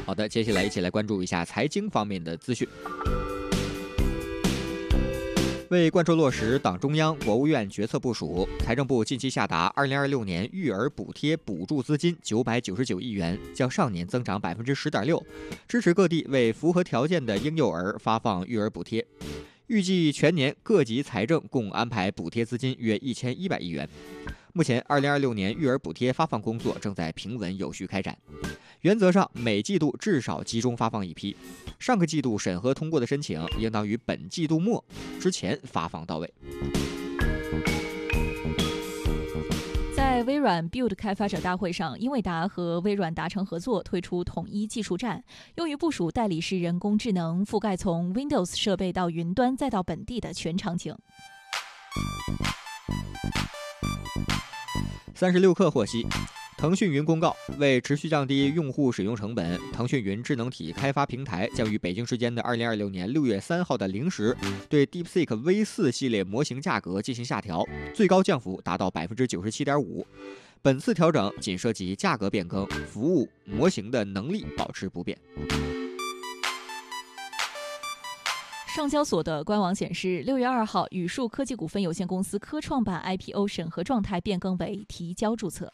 好的，接下来一起来关注一下财经方面的资讯。为贯彻落实党中央、国务院决策部署，财政部近期下达2026年育儿补贴补助资金999亿元，较上年增长10.6%，支持各地为符合条件的婴幼儿发放育儿补贴。预计全年各级财政共安排补贴资金约1100亿元。目前，2026年育儿补贴发放工作正在平稳有序开展。原则上，每季度至少集中发放一批。上个季度审核通过的申请，应当于本季度末之前发放到位。 在微软 Build 开发者大会上，英伟达和微软达成合作，推出统一技术栈，用于部署代理式人工智能，覆盖从 Windows 设备到云端再到本地的全场景。 36氪获悉，腾讯云公告，为持续降低用户使用成本，腾讯云智能体开发平台将于北京时间的2026年6月3号的0时，对 DeepSeek V4系列模型价格进行下调，最高降幅达到97.5%。本次调整仅涉及价格变更，服务模型的能力保持不变。 上交所的官网显示，6月2号，宇树科技股份有限公司科创板 IPO 审核状态变更为提交注册。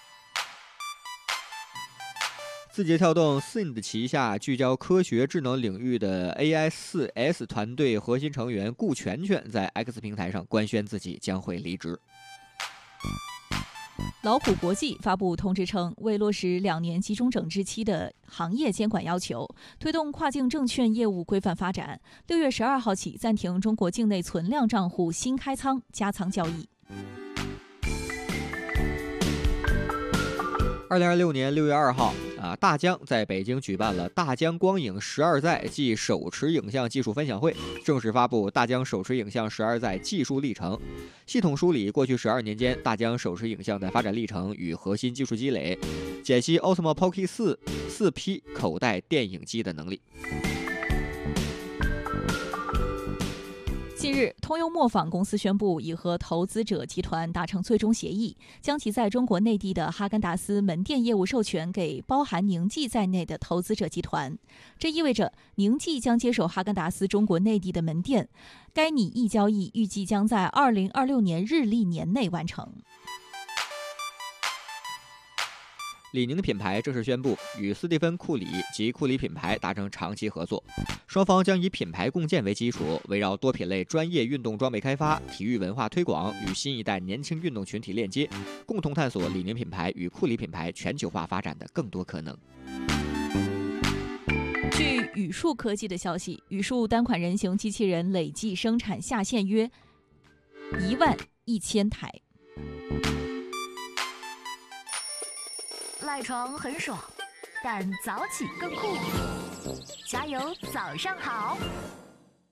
字节跳动 Sind 旗下聚焦科学智能领域的 AI4S 团队核心成员顾全全在 X 平台上官宣自己将会离职。 老虎国际发布通知称，为落实2年集中整治期的行业监管要求，推动跨境证券业务规范发展，6月12号起暂停中国境内存量账户新开仓、加仓交易。 2026年6月2号，大疆在北京举办了大疆光影12载暨手持影像技术分享会，正式发布大疆手持影像12载技术历程，系统梳理过去12年间大疆手持影像的发展历程与核心技术积累，解析 Osmo Pocket 4P 口袋电影机的能力。 近日，通用磨坊公司宣布已和投资者集团达成最终协议，将其在中国内地的哈根达斯门店业务授权给包含宁记在内的投资者集团。这意味着宁记将接手哈根达斯中国内地的门店，该拟议交易预计将在2026年日历年内完成。 李宁品牌正式宣布与斯蒂芬·库里及库里品牌达成长期合作，双方将以品牌共建为基础，围绕多品类专业运动装备开发、体育文化推广与新一代年轻运动群体链接，共同探索李宁品牌与库里品牌全球化发展的更多可能。 据宇树科技的消息，宇树单款人形机器人累计生产下线约11000台。 赖床很爽，但早起更酷。加油，早上好！